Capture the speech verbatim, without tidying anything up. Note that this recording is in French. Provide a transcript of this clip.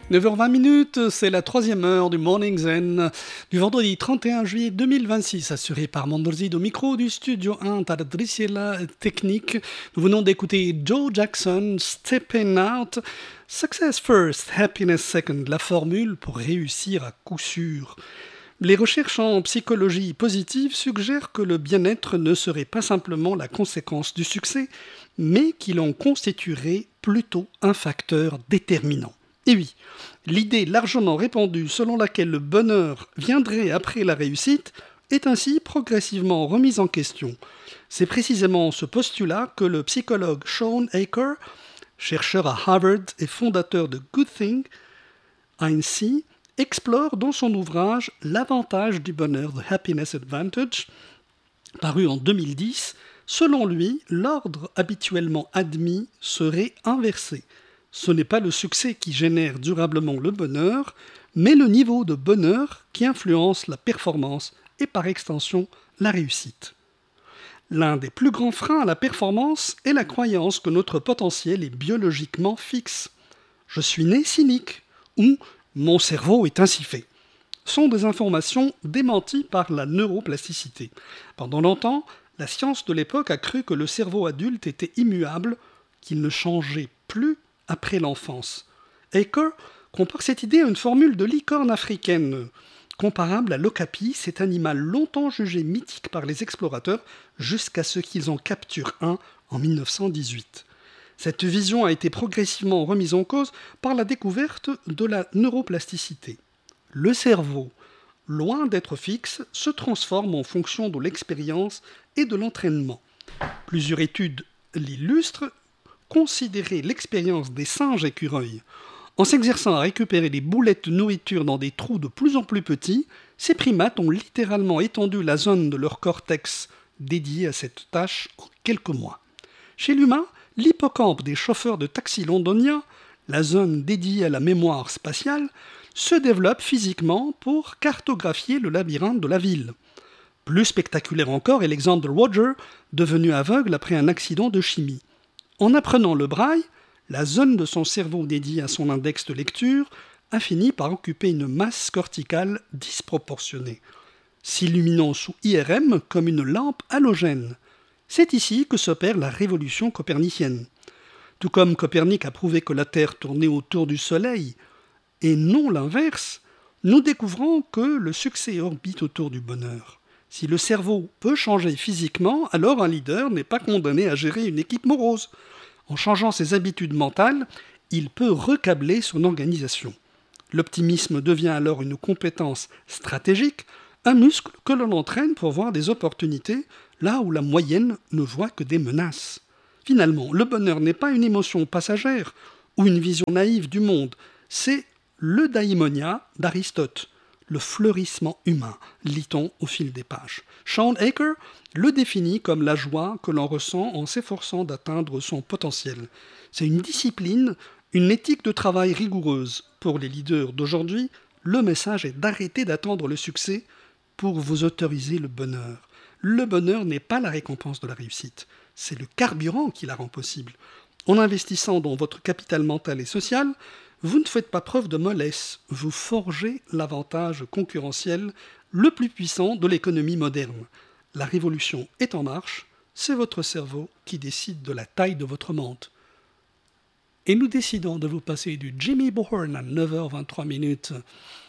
neuf heures vingt minutes, c'est la troisième heure du Morning Zen du vendredi trente et un juillet deux mille vingt-six, assuré par Mondolzid au micro du studio un, Tadriciela Technique. Nous venons d'écouter Joe Jackson, Stepping Out, Success First, Happiness Second, la formule pour réussir à coup sûr. Les recherches en psychologie positive suggèrent que le bien-être ne serait pas simplement la conséquence du succès, mais qu'il en constituerait plutôt un facteur déterminant. Et oui, l'idée largement répandue selon laquelle le bonheur viendrait après la réussite est ainsi progressivement remise en question. C'est précisément ce postulat que le psychologue Shawn Achor, chercheur à Harvard et fondateur de Good Thing, Inc., explore dans son ouvrage L'avantage du bonheur, The Happiness Advantage, paru en deux mille dix. Selon lui, l'ordre habituellement admis serait inversé. Ce n'est pas le succès qui génère durablement le bonheur, mais le niveau de bonheur qui influence la performance et par extension la réussite. L'un des plus grands freins à la performance est la croyance que notre potentiel est biologiquement fixe. Je suis né cynique ou mon cerveau est ainsi fait. Sont des informations démenties par la neuroplasticité. Pendant longtemps, la science de l'époque a cru que le cerveau adulte était immuable, qu'il ne changeait plus après l'enfance. Achor compare cette idée à une formule de licorne africaine, comparable à l'okapi, cet animal longtemps jugé mythique par les explorateurs, jusqu'à ce qu'ils en capturent un en mille neuf cent dix-huit. Cette vision a été progressivement remise en cause par la découverte de la neuroplasticité. Le cerveau, loin d'être fixe, se transforme en fonction de l'expérience et de l'entraînement. Plusieurs études l'illustrent. Considérer l'expérience des singes écureuils. En s'exerçant à récupérer des boulettes de nourriture dans des trous de plus en plus petits, ces primates ont littéralement étendu la zone de leur cortex dédiée à cette tâche en quelques mois. Chez l'humain, l'hippocampe des chauffeurs de taxi londoniens, la zone dédiée à la mémoire spatiale, se développe physiquement pour cartographier le labyrinthe de la ville. Plus spectaculaire encore est l'exemple de Roger, devenu aveugle après un accident de chimie. En apprenant le braille, la zone de son cerveau dédiée à son index de lecture a fini par occuper une masse corticale disproportionnée, s'illuminant sous I R M comme une lampe halogène. C'est ici que s'opère la révolution copernicienne. Tout comme Copernic a prouvé que la Terre tournait autour du Soleil, et non l'inverse, nous découvrons que le succès orbite autour du bonheur. Si le cerveau peut changer physiquement, alors un leader n'est pas condamné à gérer une équipe morose. En changeant ses habitudes mentales, il peut recabler son organisation. L'optimisme devient alors une compétence stratégique, un muscle que l'on entraîne pour voir des opportunités là où la moyenne ne voit que des menaces. Finalement, le bonheur n'est pas une émotion passagère ou une vision naïve du monde, c'est le daimonia d'Aristote. Le fleurissement humain, lit-on au fil des pages. Shawn Achor le définit comme la joie que l'on ressent en s'efforçant d'atteindre son potentiel. C'est une discipline, une éthique de travail rigoureuse. Pour les leaders d'aujourd'hui, le message est d'arrêter d'attendre le succès pour vous autoriser le bonheur. Le bonheur n'est pas la récompense de la réussite, c'est le carburant qui la rend possible. En investissant dans votre capital mental et social, vous ne faites pas preuve de mollesse, vous forgez l'avantage concurrentiel le plus puissant de l'économie moderne. La révolution est en marche, c'est votre cerveau qui décide de la taille de votre monde. Et nous décidons de vous passer du Jimmy Bourne à neuf heures vingt-trois minutes.